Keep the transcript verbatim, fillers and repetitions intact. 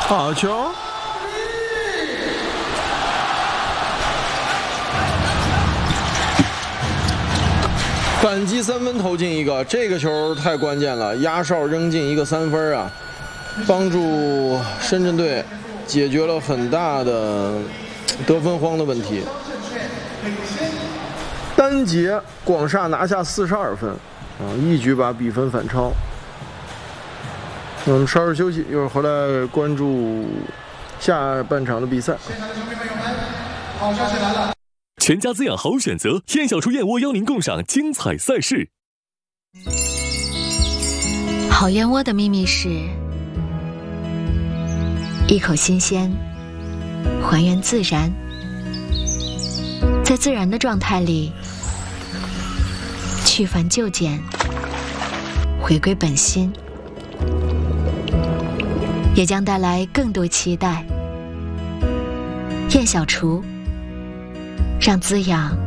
好球！反击三分投进一个，这个球太关键了，压哨扔进一个三分啊，帮助深圳队解决了很大的得分荒的问题。单节广厦拿下四十二分，啊，一举把比分反超。我们稍事休息，一会儿回来关注下半场的比赛。 现场的球迷朋友们，好消息来了！ 全家滋养好选择，燕小厨燕窝邀您共赏精彩赛事。 好燕窝的秘密是一口新鲜，还原自然，在自然的状态里去繁就简，回归本心，也将带来更多期待。燕小厨，让滋养